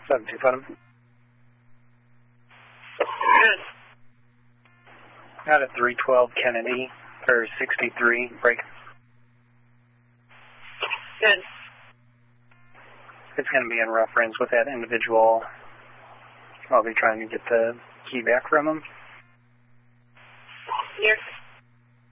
7-2, Putnam. Good. Out at 312 Kennedy, or 63, break. Good. It's going to be in reference with that individual. I'll be trying to get the key back from him. Here.